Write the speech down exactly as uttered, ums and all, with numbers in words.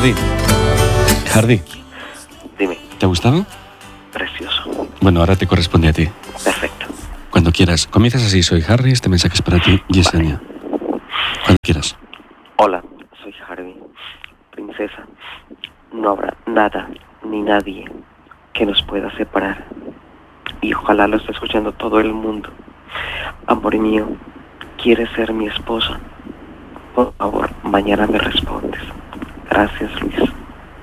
Hardy. Hardy. Dime. ¿Te ha gustado? Precioso. Bueno, ahora te corresponde a ti. Perfecto. Cuando quieras. Comienzas así, soy Harry, este mensaje es para ti, Yesenia. Vale. Cuando quieras. Hola, soy Harvey. Princesa, no habrá nada ni nadie que nos pueda separar. Y ojalá lo esté escuchando todo el mundo. Amor mío, ¿quieres ser mi esposa? Por favor, mañana me respondes. Gracias, Luis.